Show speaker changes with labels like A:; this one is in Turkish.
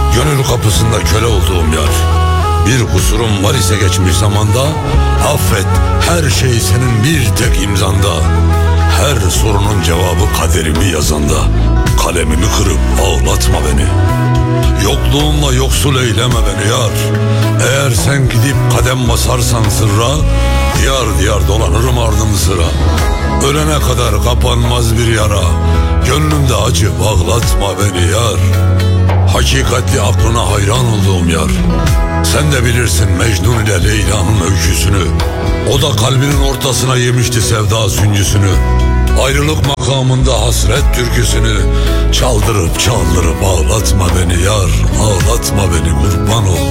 A: Gönül kapısında köle olduğum yar. Bir kusurum var ise geçmiş zamanda, affet, her şey senin bir tek imzanda. Her sorunun cevabı kaderimi yazanda. Kalemimi kırıp ağlatma beni. Yokluğunla yoksul eyleme beni yar. Eğer sen gidip kadem basarsan sırra, diyar diyar dolanırım ardın sıra. Ölene kadar kapanmaz bir yara. Gönlümde acı bağlatma beni yar. Hakikatli aklına hayran olduğum yar. Sen de bilirsin Mecnun ile Leyla'nın öyküsünü. O da kalbinin ortasına yemişti sevda süngüsünü. Ayrılık makamında hasret türküsünü. Çaldırıp çaldırıp ağlatma beni yar. Ağlatma beni, kurban ol.